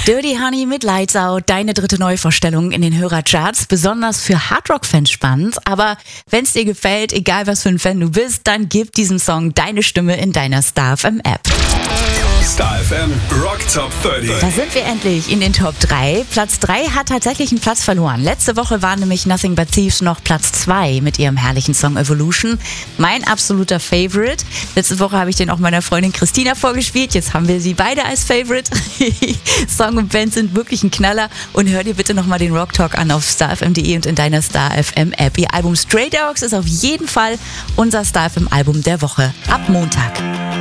Dirty Honey mit Lights Out, deine dritte Neuvorstellung in den Hörercharts, besonders für Hardrock-Fans spannend. Aber wenn es dir gefällt, egal was für ein Fan du bist, dann gib diesem Song deine Stimme in deiner Star FM App. Star FM Rock Top 30. Da sind wir endlich in den Top 3. Platz 3 hat tatsächlich einen Platz verloren. Letzte Woche war nämlich Nothing But Thieves noch Platz 2 mit ihrem herrlichen Song Evolution. Mein absoluter Favorite. Letzte Woche habe ich den auch meiner Freundin Christina vorgespielt. Jetzt haben wir sie beide als Favorite. Song und Band sind wirklich ein Knaller. Und hör dir bitte nochmal den Rock Talk an auf starfm.de und in deiner Star FM App. Ihr Album Stray Dogs ist auf jeden Fall unser Star FM Album der Woche. Ab Montag.